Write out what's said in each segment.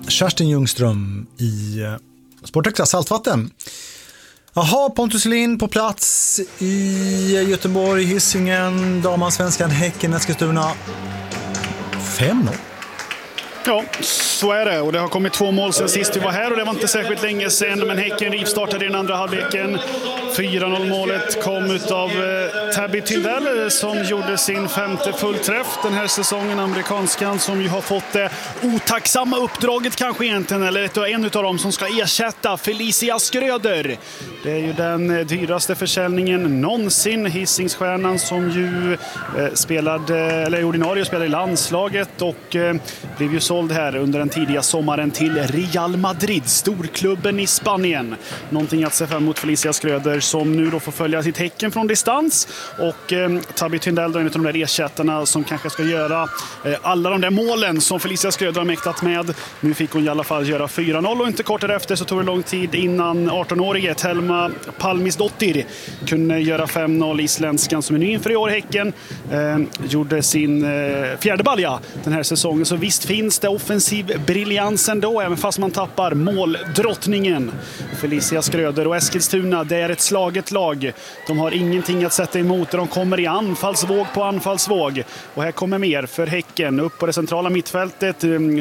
Kerstin Ljungström i Sportextra Saltvatten. Jaha, Pontus Lind på plats i Göteborg, Hisingen, Damansvenskan, Häcken, Eskilstuna. 5-0. Ja, så är det. Och det har kommit 2 mål sen sist vi var här och det var inte särskilt länge sedan. Men Häcken rivstartade i den andra halvleken. 4-0-målet kom utav Tabby Tindell som gjorde sin 5:e fullträff den här säsongen. Amerikanskan som ju har fått det otacksamma uppdraget kanske egentligen, eller en utav dem som ska ersätta Felicia Skröder. Det är ju den dyraste försäljningen någonsin. Hisingsstjärnan som ju ordinarie spelade i landslaget och blev ju såld här under den tidiga sommaren till Real Madrid, storklubben i Spanien. Någonting att se fram emot Felicia Skröder som nu då får följa sitt Häcken från distans. Och Tabby Tindell då är en av de där ersättarna som kanske ska göra alla de där målen som Felicia Skröder har mäktat med. Nu fick hon i alla fall göra 4-0 och inte kort därefter så tog det lång tid innan 18-årige Telma Palmisdottir kunde göra 5-0. Isländskan som är ny inför i år Häcken gjorde sin fjärde balja den här säsongen. Så visst finns det offensiv briljans ändå, även fast man tappar måldrottningen Felicia Skröder. Och Eskilstuna, det är ett slaget lag. De har ingenting att sätta emot. De kommer i anfallsvåg på anfallsvåg. Och här kommer mer för Häcken. Upp på det centrala mittfältet.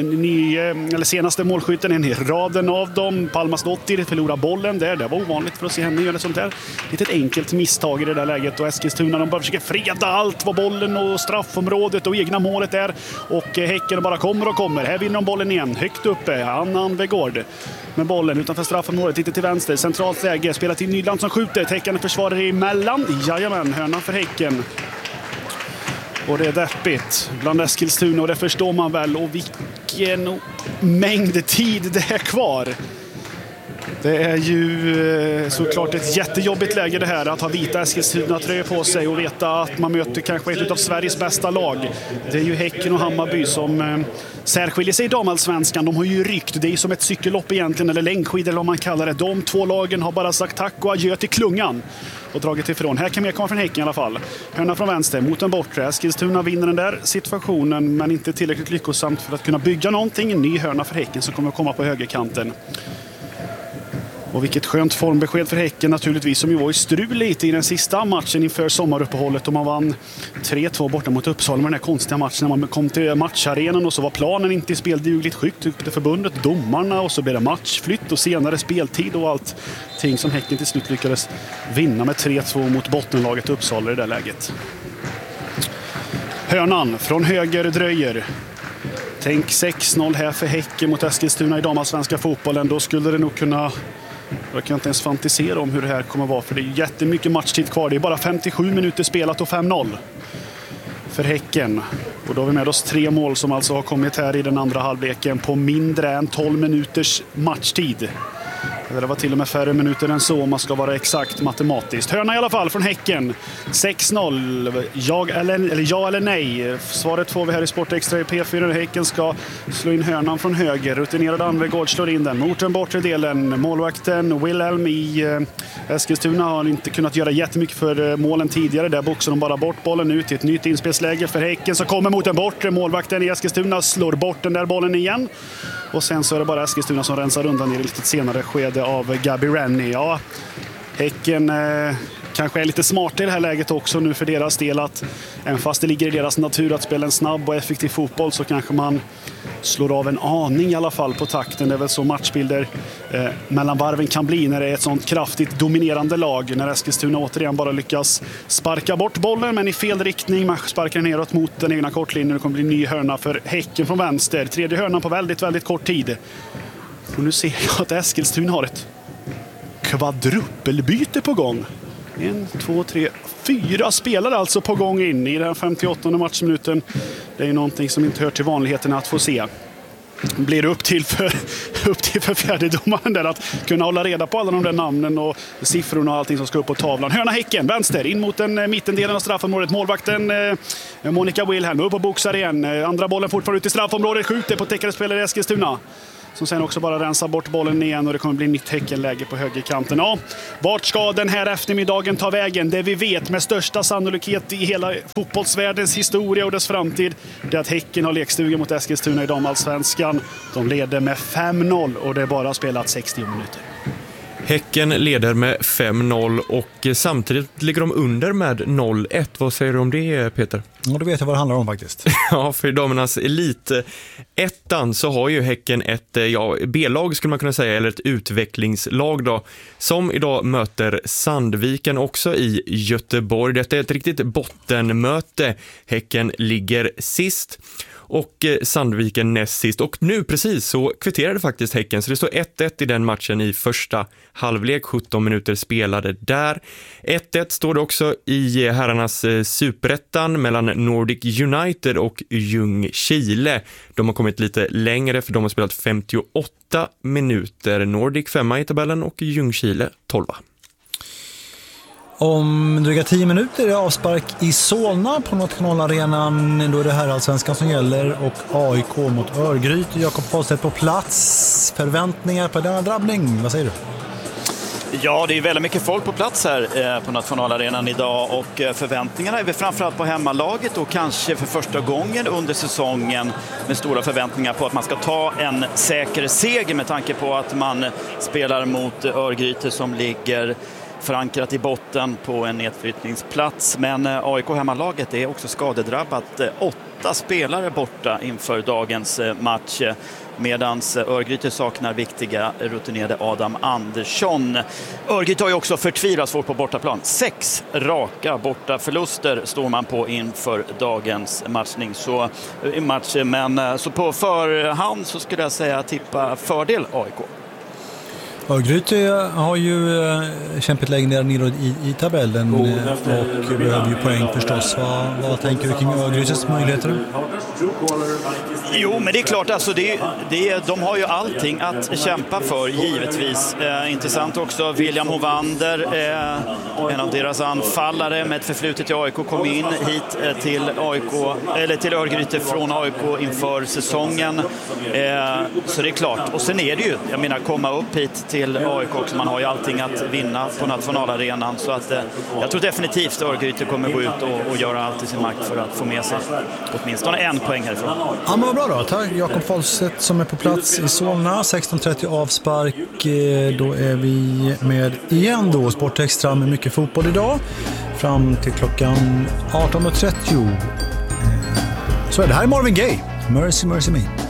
Senaste målskytten, en i raden av dem. Palmasdottir förlorar bollen där. Det var ovanligt för att se henne göra sånt där. Lite enkelt misstag i det där läget. Och Eskilstuna, de bara försöker freda allt vad bollen och straffområdet och egna målet är. Och Häcken bara kommer och kommer. Här vinner de bollen igen. Högt uppe. Annan Vegård med bollen utanför straffområdet. Lite till vänster. Centralt läge. Spelar till Nyland som skjuter. Täckande försvarare emellan. Jajamän, hörna för Häcken. Och det är deppigt bland Eskilstuna och det förstår man väl. Och vilken mängd tid det är kvar. Det är ju såklart ett jättejobbigt läge det här att ha vita Eskilstuna-tröjor på sig och veta att man möter kanske ett av Sveriges bästa lag. Det är ju Häcken och Hammarby som särskiljer sig i damallsvenskan. De har ju ryckt. Det är som ett cykellopp egentligen, eller längdskidor eller vad man kallar det. De 2 lagen har bara sagt tack och adjö till klungan och dragit ifrån. Här kan mer komma från Häcken i alla fall. Hörna från vänster mot den bortre. Eskilstuna vinner den där situationen men inte tillräckligt lyckosamt för att kunna bygga någonting. En ny hörna för Häcken som kommer att komma på högerkanten. Och vilket skönt formbesked för Häcken naturligtvis, som ju var i strul lite i den sista matchen inför sommaruppehållet. Och man vann 3-2 borta mot Uppsala med den här konstiga matchen när man kom till matcharenan och så var planen inte i speldugligt skick, tyckte förbundet, domarna, och så blev det matchflytt och senare speltid och allt ting som Häcken till slut lyckades vinna med 3-2 mot bottenlaget Uppsala i det läget. Hörnan från höger dröjer. Tänk 6-0 här för Häcken mot Eskilstuna i damallsvenska fotbollen. Då skulle det nog kunna... Jag kan inte ens fantisera om hur det här kommer att vara, för det är jättemycket matchtid kvar. Det är bara 57 minuter spelat och 5-0 för Häcken. Och då har vi med oss 3 mål som alltså har kommit här i den andra halvleken på mindre än 12 minuters matchtid. Det var till och med färre minuter än så om man ska vara exakt matematiskt. Hörna i alla fall från Häcken. 6-0. Ja eller nej? Svaret får vi här i Sportextra i P4. Häcken ska slå in hörnan från höger. Rutinerad Anvegård slår in den mot den bortre delen. Målvakten Wilhelm i Eskilstuna har inte kunnat göra jättemycket för målen tidigare. Där boxar de bara bort bollen ut i ett nytt inspelsläge för Häcken som kommer mot den bortre. Målvakten i Eskilstuna slår bort den där bollen igen. Och sen så är det bara Eskilstuna som rensar undan i lite senare skede av Gabi Rennie. Ja, Häcken kanske är lite smart i det här läget också nu för deras del, att även fast det ligger i deras natur att spela en snabb och effektiv fotboll så kanske man slår av en aning i alla fall på takten. Det är väl så matchbilder mellan varven kan bli när det är ett sånt kraftigt dominerande lag. När Eskilstuna återigen bara lyckas sparka bort bollen men i fel riktning. Man sparkar neråt mot den egna kortlinjen. Det kommer bli en ny hörna för Häcken från vänster. 3:e hörnan på väldigt, väldigt kort tid. Och nu ser jag att Eskilstuna har ett kvadrupelbyte på gång. 1, 2, 3, 4 spelare alltså på gång in i den 58:e matchminuten. Det är ju någonting som inte hör till vanligheten att få se. Blir det upp till för fjärdedomaren där att kunna hålla reda på alla de där namnen och siffrorna och allting som ska upp på tavlan. Hörna Häcken, vänster, in mot den mittendelen av straffområdet. Målvakten Monica Wilhelm upp och boxar igen. Andra bollen fortfarande ut i straffområdet, skjuter på täckare spelare i Eskilstuna. som sen också bara rensar bort bollen igen och det kommer bli nytt Häckenläge på högerkanten. Ja, vart ska den här eftermiddagen ta vägen? Det vi vet med största sannolikhet i hela fotbollsvärldens historia och dess framtid, det är att Häcken har lekstuga mot Eskilstuna i damallsvenskan. De leder med 5-0 och det är bara spelat 60 minuter. Häcken leder med 5-0 och samtidigt ligger de under med 0-1. Vad säger du om det, Peter? Ja, då vet jag vad det handlar om faktiskt. Ja, för damernas elitettan så har ju Häcken ett B-lag skulle man kunna säga, eller ett utvecklingslag då, som idag möter Sandviken också i Göteborg. Detta är ett riktigt bottenmöte. Häcken ligger sist och Sandviken näst sist. Och nu precis så kvitterade faktiskt Häcken, så det står 1-1 i den matchen i första halvlek. 17 minuter spelade där. 1-1 står det också i herrarnas superettan mellan Nordic United och Ljungskile. De har kommit lite längre för de har spelat 58 minuter. Nordic 5 i tabellen och Ljungskile 12. Om dryga 10 minuter är det avspark i Solna på Nationalarenan. Då är det här allsvenskan som gäller och AIK mot Örgryte. Jakob Fahlstedt på plats. Förväntningar på denna drabbning, vad säger du? Ja, det är väldigt mycket folk på plats här på Nationalarenan idag och förväntningarna är väl framförallt på hemmalaget och kanske för första gången under säsongen med stora förväntningar på att man ska ta en säker seger med tanke på att man spelar mot Örgryte som ligger förankrat i botten på en nedflyttningsplats. Men AIK hemmalaget är också skadedrabbat. 8 spelare borta inför dagens match. Medans Örgryte saknar viktiga rutinerade Adam Andersson. Örgryte har ju också förtvivlat svårt på bortaplan. 6 raka bortaförluster står man på inför dagens matchning. Men så på förhand så skulle jag säga tippa fördel AIK. Örgryte har ju kämpat längre ner i tabellen och behöver ju poäng förstås. Vad tänker du kring Örgrytes möjligheter? Jo, men det är klart, alltså de har ju allting att kämpa för, givetvis. Intressant också, William Hovander, en av deras anfallare med ett förflutet i AIK, kom in hit till Örgryte från AIK inför säsongen. Så det är klart. Och sen är det ju, jag menar, komma upp hit till AIK också. Man har ju allting att vinna på nationalarenan. Så att jag tror definitivt Örgryte kommer gå ut och göra allt i sin makt för att få med sig åtminstone en poäng härifrån. Ja, men vad bra då. Tack Jakob Fahlstedt som är på plats i Solna. 16:30 avspark. Då är vi med igen då. Sportextra med mycket fotboll idag. Fram till klockan 18:30. Så är det här Marvin Gaye. Mercy, Mercy Me.